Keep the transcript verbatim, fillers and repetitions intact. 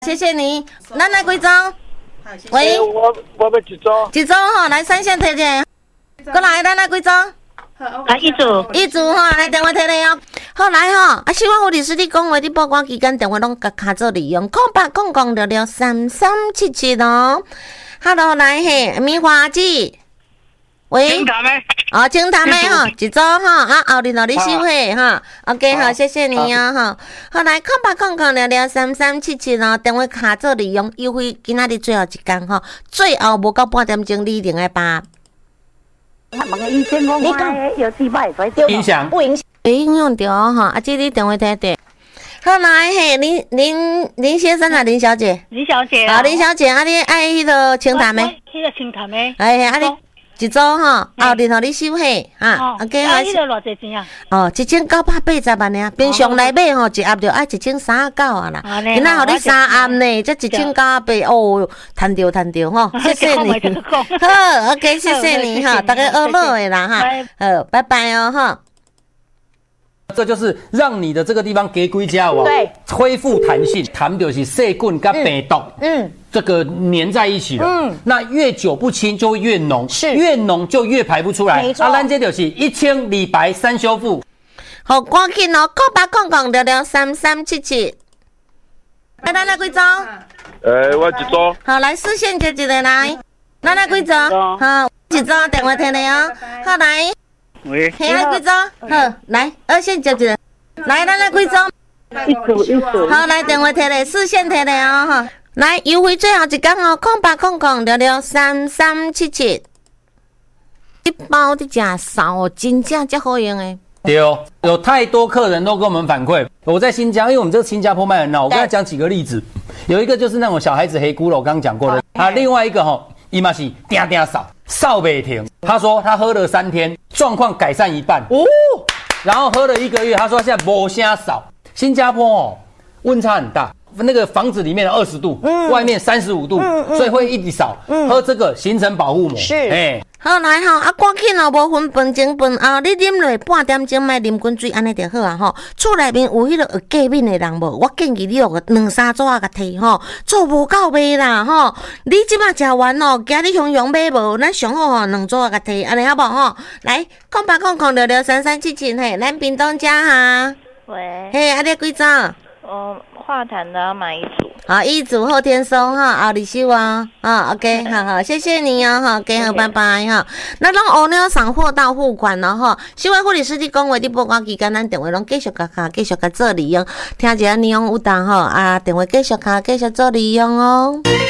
谢谢你，咱来几组？喂， 我我要一组， 一组吼，来三线提者，过来，咱来几组？ 啊，一组， 一组吼，来电话提来哦。好来吼，啊，希望护理师你讲话，你报关期间电话拢甲卡做利用，空八空空六六三三七七哦。Hello， 来嘿，米花姐，喂， 清谈咩？ 哦，清谈咩吼，一组吼，啊，后日落你收费哈 ，OK 好，谢谢你哦哈。好来，空八空空六六三三七七哦，电话卡做利用优惠，今仔日最后一天吼，最后无到半点钟，你一定要把。 问个医生讲，我有几摆在影响不影响？会影响到哈，啊，这你电话听听。好来嘿，林林林先生啊，林小姐。 林小姐啊，林小姐，啊，你爱迄个清谈没？ 迄个清谈没？ 哎，啊，你一组吼，后日互你收费哈。OK， 啊，迄个偌济钱啊？ 哦，一千九百八十万尔，平常来买吼，一盒就爱一千三十九啊啦。今仔互你三盒呢，才一千九百八，哦，赚着赚着吼，谢谢你。好 ，OK， 谢谢你哈，大家学乐的啦哈，好，拜拜哦哈。 这就是让你的这个地方给龟家哦， 对， 恢复弹性，弹就是细菌跟病毒，嗯，这个粘在一起了，嗯，那越久不清就会越浓， 是越浓就越排不出来， 没错。 啊，咱这就是一清理白三修复， 好，赶紧哦，扣八空空六六三三七七，来，咱来几组？ 诶，我一组。 好，来四线接一个来，咱来几组？好，一组电话听来哦，好来。 喂， 嘿，来几组？好，来二线接一个，来，咱来几组？ 一组一组。 好，来电话摕来，四线摕来哦，哈，来优惠最后一天哦，空八空空六六三三七七，一包的假少哦，真正才好用诶。 对哦，有太多客人都跟我们反馈，我在新疆，因为我们这个新加坡卖很好，我跟他讲几个例子，有一个就是那种小孩子黑咕噜，我刚刚讲过的，啊，另外一个哈，伊嘛是定定扫。扫不停，他说他喝了三天，状况改善一半哦，然后喝了一个月，他说现在没啥扫。新加坡哦，温差很大，那个房子里面的二十度，嗯，外面三十五度，嗯嗯，所以会一直扫，嗯，喝这个形成保护膜， 是，哎、欸，好来吼，啊，赶紧哦，无分饭前饭后，你啉落半点钟，莫啉滚水，安尼就好啊吼。厝内面有迄个会过敏的人无？我建议你哦，两三组啊，甲摕吼，做无够卖啦吼。你即马食完哦，今日雄雄买无？咱上好吼，两组啊，甲摕，安尼好无吼？来，空八空空六六三三七七嘿，咱屏东家哈。 喂。 嘿，啊，你几组？ 我化痰的要买一组。 好，一组后天收哈，后日收啊，啊 ，OK， 好好，谢谢你哦，哈，给好，拜拜哈。那拢乌鸟上货到付款了哈，希望护理师你讲话，你报关期间咱电话拢继续甲卡，继续甲做利用，听一下内容有当吼啊，电话继续卡，继续做利用哦。